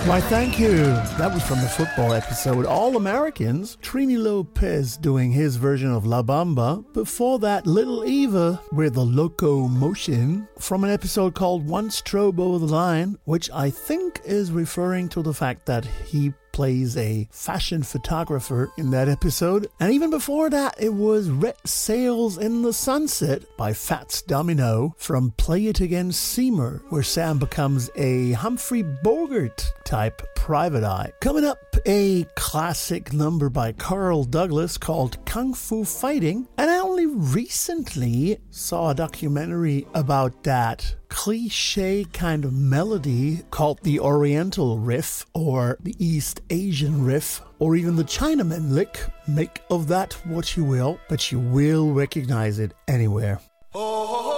Why, thank you. That was from the football episode All Americans. Trini Lopez doing his version of La Bamba. Before that, Little Eva with the Locomotion from an episode called One Strobe Over the Line, which I think is referring to the fact that he plays a fashion photographer in that episode. And even before that, it was Red Sails in the Sunset by Fats Domino from Play It Again Seymour, where Sam becomes a Humphrey Bogart type private eye. Coming up, a classic number by Carl Douglas called Kung Fu Fighting. And I only recently saw a documentary about that cliche kind of melody called the Oriental Riff or the East Asian Riff or even the Chinaman lick. Make of that what you will, but you will recognize it anywhere.